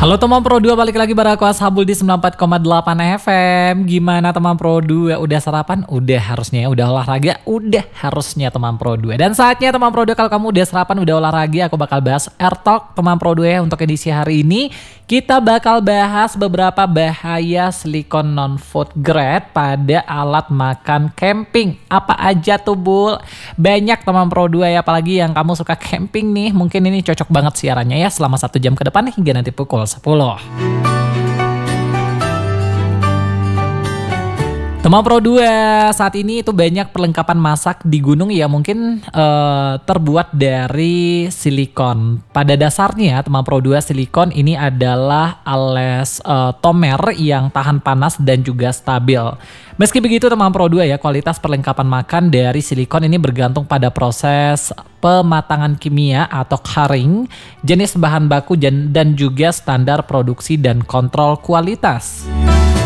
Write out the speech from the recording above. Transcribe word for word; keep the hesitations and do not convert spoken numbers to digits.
Halo teman Pro dua, balik lagi bareng aku Ashabul di sembilan puluh empat koma delapan F M. Gimana teman Pro dua? Udah sarapan? Udah harusnya. Udah olahraga? Udah harusnya teman Pro dua. Dan saatnya teman Pro dua, kalau kamu udah sarapan, udah olahraga, aku bakal bahas Air Talk teman Pro dua. Untuk edisi hari ini kita bakal bahas beberapa bahaya silikon non-food grade pada alat makan camping. Apa aja tuh Bul? Banyak teman Pro dua ya, apalagi yang kamu suka camping nih. Mungkin ini cocok banget siarannya ya selama satu jam ke depan hingga nanti pukul sepuluh. Teman Pro dua, saat ini itu banyak perlengkapan masak di gunung yang mungkin uh, terbuat dari silikon. Pada dasarnya teman Pro dua, silikon ini adalah alas uh, tomer yang tahan panas dan juga stabil. Meski begitu teman Pro dua ya, kualitas perlengkapan makan dari silikon ini bergantung pada proses pematangan kimia atau curing, jenis bahan baku dan juga standar produksi dan kontrol kualitas.